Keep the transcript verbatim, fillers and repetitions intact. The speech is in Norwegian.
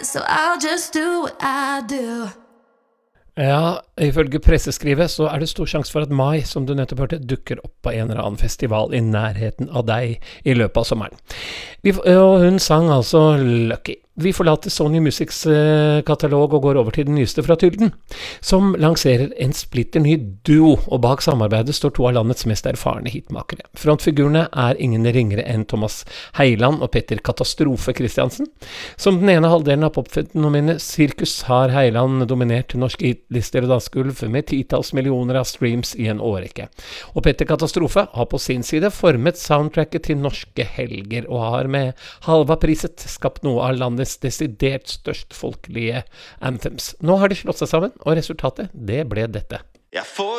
so I'll just do what I do. Ja, ifølge presseskrivet så er det stor sjanse for at Mai, som du nettopp hørte, dukker opp på en eller annen festival i nærheten av deg i løpet av sommeren. Vi, og hun sang altså Lucky. Vi forlater Sony Musics eh, katalog og går over til den nyeste fra Tylden, som lanserer en splitter ny duo, og bak samarbeidet står to av landets mest erfarne hitmakere. Frontfigurene er ingen ringere enn Thomas Heiland og Petter Katastrofe Christiansen. Som den ene halvdelen av popfenomenet Sirkus har Heiland dominert norske hitlister og dansegulv med titalls millioner av streams i en årrekke. Og Petter Katastrofe har på sin side formet soundtracket til norske helger, og har med halva priset skapt noe av landets desidert størst folkelige anthems. Nå har de slått seg sammen, og resultatet, det ble dette. Jeg får